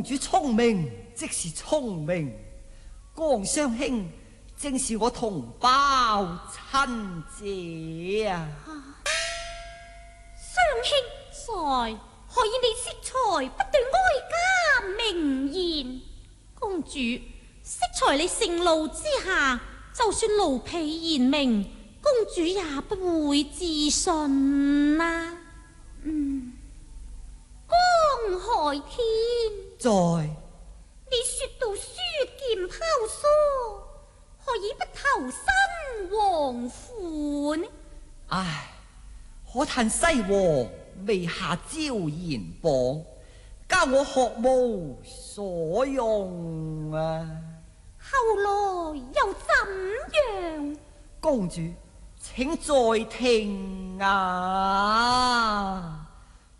公主聰明，即是聰明。江雙兄正是我同胞親姐啊！ 雙兄，何以你適才不對哀家明言？公主，適才你盛怒之下，就算奴婢言明，公主也不會自信啊。江海天， 在你說到書劍拋疏，何以不投身王府呢？ 唉，可嘆西王未下招賢榜，教我學無所用啊！ 後來又怎樣？ 公主，請再聽啊！